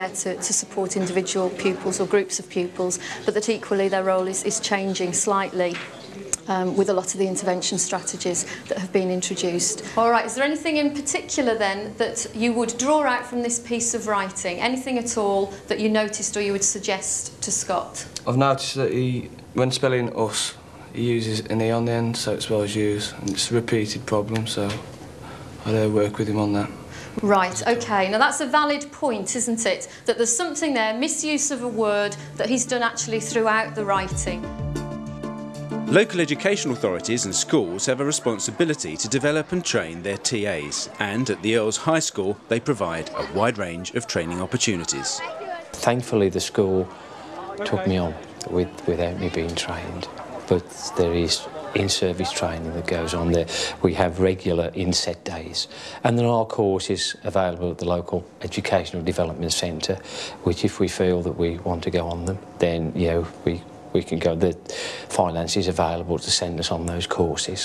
to support individual pupils or groups of pupils, but that equally their role is changing slightly with a lot of the intervention strategies that have been introduced. All right, is there anything in particular then that you would draw out from this piece of writing? Anything at all that you noticed or you would suggest to Scott? I've noticed that when spelling us, he uses an E on the end, so it spells use, and it's a repeated problem, so I'd work with him on that. Right, OK. Now that's a valid point, isn't it? That there's something there, misuse of a word, that he's done actually throughout the writing. Local education authorities and schools have a responsibility to develop and train their TAs, and at the Earls High School they provide a wide range of training opportunities. Thankfully the school took me on without me being trained, but there is in-service training that goes on there. We have regular inset days, and there are courses available at the local Educational Development Centre, which if we feel that we want to go on them, then we can go. The finance is available to send us on those courses.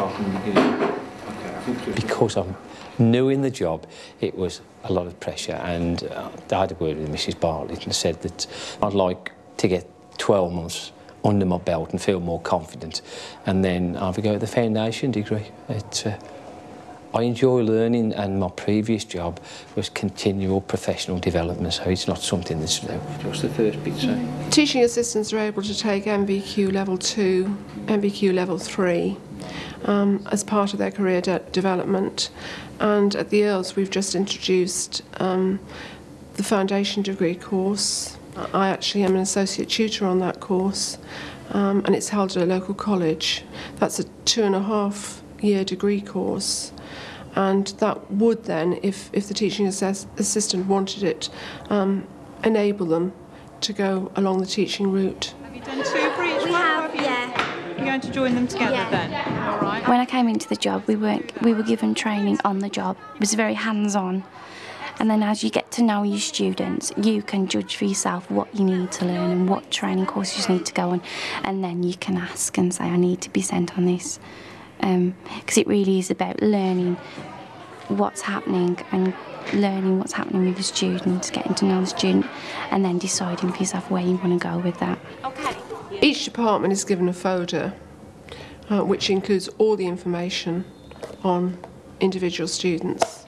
Because I'm new in the job, it was a lot of pressure, and I had a word with Mrs Bartlett and said that I'd like to get 12 months under my belt and feel more confident, and then have a go at the foundation degree. I enjoy learning, and my previous job was continual professional development, so it's not something that's new. What's the first bit say? Teaching assistants are able to take MVQ level 2, MVQ level 3 as part of their career development, and at the Earls we've just introduced the foundation degree course. I actually am an associate tutor on that course, and it's held at a local college. That's a 2.5-year degree course, and that would then, if the teaching assistant wanted it, enable them to go along the teaching route. Have you done 2 for each one? We have, yeah. You're going to join them together then? All right. When I came into the job, we were given training on the job. It was very hands-on. And then as you get to know your students, you can judge for yourself what you need to learn and what training courses you need to go on. And then you can ask and say, I need to be sent on this. Because it really is about learning what's happening and learning what's happening with the students, getting to know the student, and then deciding for yourself where you want to go with that. Okay. Each department is given a folder which includes all the information on individual students.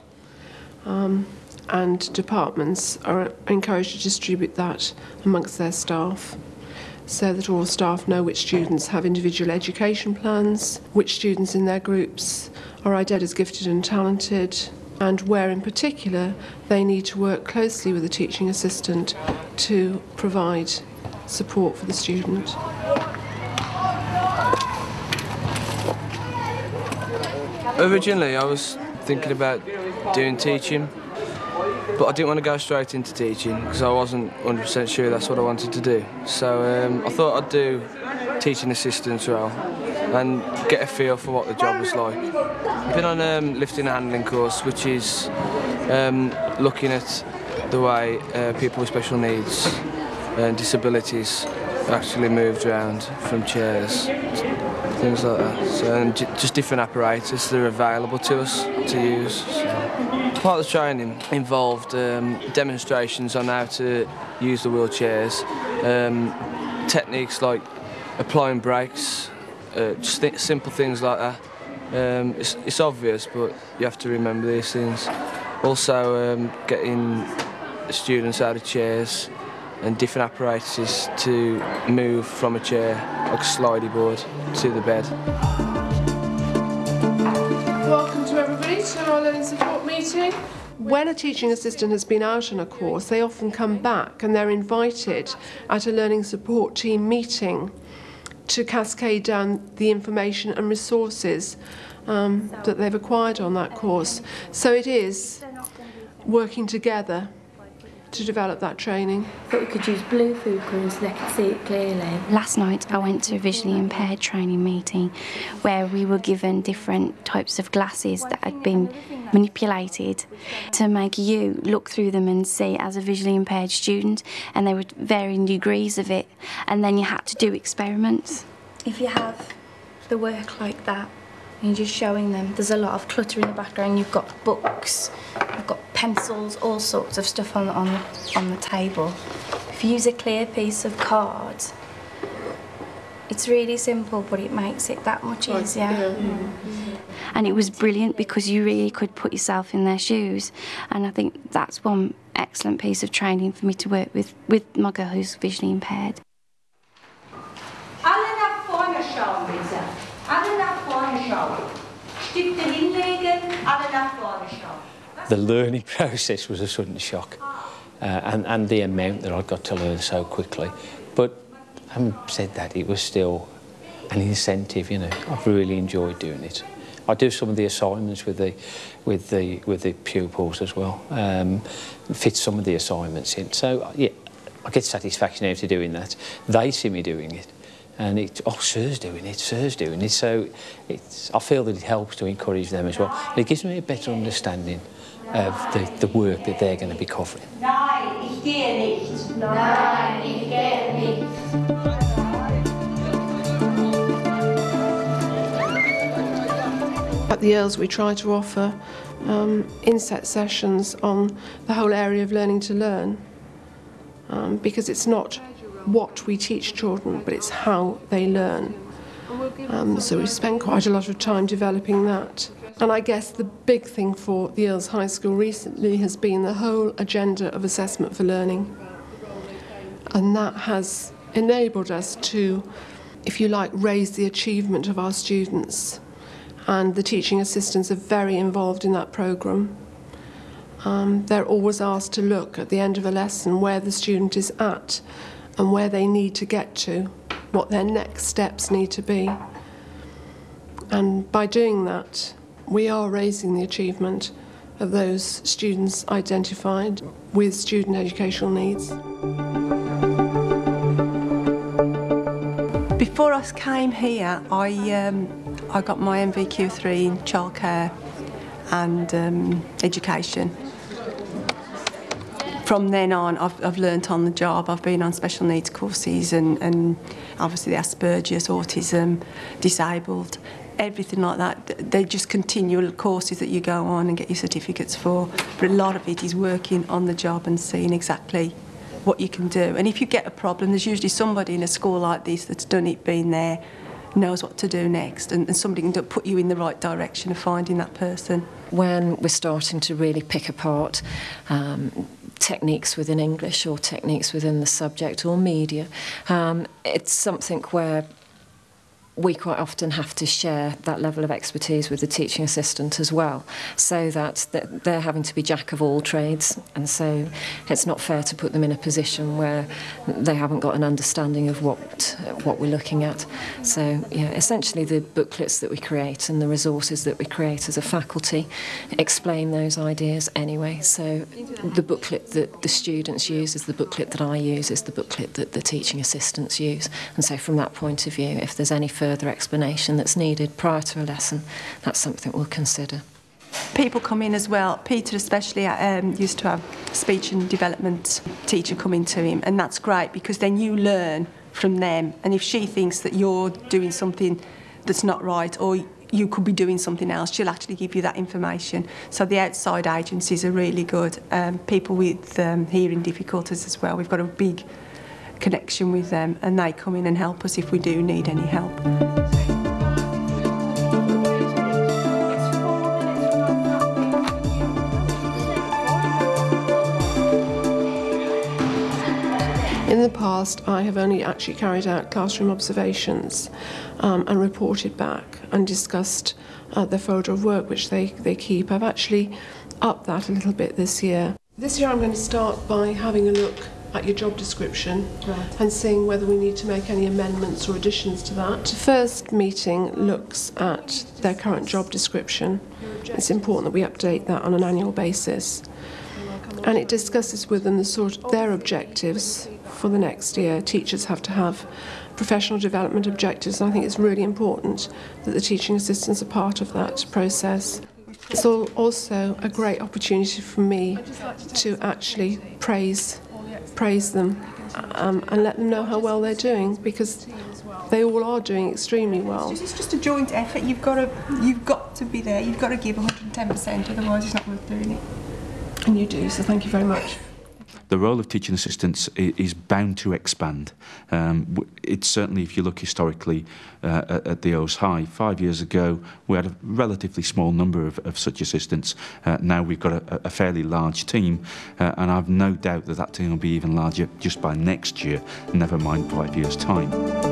And departments are encouraged to distribute that amongst their staff, so that all staff know which students have individual education plans, which students in their groups are identified as gifted and talented, and where in particular they need to work closely with the teaching assistant to provide support for the student. Originally I was thinking about doing teaching, but I didn't want to go straight into teaching because I wasn't 100% sure that's what I wanted to do. So I thought I'd do teaching assistant role and get a feel for what the job was like. I've been on a lifting and handling course, which is looking at the way people with special needs and disabilities are actually moved around from chairs, things like that. So, and just different apparatus that are available to us to use. Part of the training involved demonstrations on how to use the wheelchairs, techniques like applying brakes, just simple things like that. It's obvious, but you have to remember these things. Also getting students out of chairs and different apparatuses to move from a chair, like a slidey board, to the bed. Welcome to everybody to our Learning Support meeting. When a teaching assistant has been out on a course, they often come back and they're invited at a Learning Support team meeting to cascade down the information and resources that they've acquired on that course. So it is working together to develop that training. But we could use blue food colours so they could see it clearly. Last night I went to a visually impaired training meeting where we were given different types of glasses that had been manipulated to make you look through them and see as a visually impaired student, and there were varying degrees of it, and then you had to do experiments. If you have the work like that, and you're just showing them. There's a lot of clutter in the background. You've got books, you've got pencils, all sorts of stuff on the table. If you use a clear piece of card, it's really simple, but it makes it that much easier. And it was brilliant because you really could put yourself in their shoes. And I think that's one excellent piece of training for me to work with my girl who's visually impaired. Alle nach vorne schauen, bitte. Alle nach vorne schauen. Stifte hinlegen, alle nach vorne schauen. The learning process was a sudden shock, and the amount that I got to learn so quickly. But having said that, it was still an incentive, you know. I've really enjoyed doing it. I do some of the assignments with the pupils as well, fit some of the assignments in. So yeah, I get satisfaction out of doing that. They see me doing it, and Sir's doing it, Sir's doing it. So I feel that it helps to encourage them as well. And it gives me a better understanding of the work that they're going to be covering. Nein, ich gehe nicht. Nein, ich gehe nicht. At the Earls we try to offer inset sessions on the whole area of learning to learn, because it's not what we teach children, but it's how they learn. So we spend quite a lot of time developing that. And I guess the big thing for the Earls High School recently has been the whole agenda of assessment for learning. And that has enabled us to, if you like, raise the achievement of our students. And the teaching assistants are very involved in that programme. They're always asked to look at the end of a lesson where the student is at and where they need to get to, what their next steps need to be. And by doing that, we are raising the achievement of those students identified with student educational needs. Before I came here, I got my NVQ3 in childcare and education. From then on, I've learnt on the job. I've been on special needs courses and obviously the Asperger's, autism, disabled, everything like that. They're just continual courses that you go on and get your certificates for. But a lot of it is working on the job and seeing exactly what you can do. And if you get a problem, there's usually somebody in a school like this that's done it, been there, knows what to do next, and somebody can put you in the right direction of finding that person. When we're starting to really pick apart techniques within English or techniques within the subject or media, it's something where we quite often have to share that level of expertise with the teaching assistant as well, so that they're having to be jack of all trades, and so it's not fair to put them in a position where they haven't got an understanding of what we're looking at. So yeah, essentially the booklets that we create and the resources that we create as a faculty explain those ideas anyway. So the booklet that the students use is the booklet that I use, is the booklet that the teaching assistants use, and so from that point of view, if there's any further explanation that's needed prior to a lesson, that's something we'll consider. People come in as well. Peter especially used to have a speech and development teacher come into him, and that's great because then you learn from them, and if she thinks that you're doing something that's not right or you could be doing something else, she'll actually give you that information. So the outside agencies are really good. People with hearing difficulties as well, we've got a big connection with them, and they come in and help us if we do need any help. In the past, I have only actually carried out classroom observations and reported back and discussed their folder of work which they keep. I've actually upped that a little bit this year. This year I'm going to start by having a look at your job description and seeing whether we need to make any amendments or additions to that. The first meeting looks at their current job description. It's important that we update that on an annual basis. And it discusses with them their objectives for the next year. Teachers have to have professional development objectives, and I think it's really important that the teaching assistants are part of that process. It's also a great opportunity for me to actually praise them and let them know how well they're doing, because they all are doing extremely well. It's just a joint effort. You've got to be there. You've got to give 110%, otherwise it's not worth doing it. And you do, so thank you very much. The role of teaching assistants is bound to expand. It's certainly, if you look historically at the Earls High, 5 years ago we had a relatively small number of such assistants. Now we've got a fairly large team, and I've no doubt that team will be even larger just by next year, never mind 5 years' time.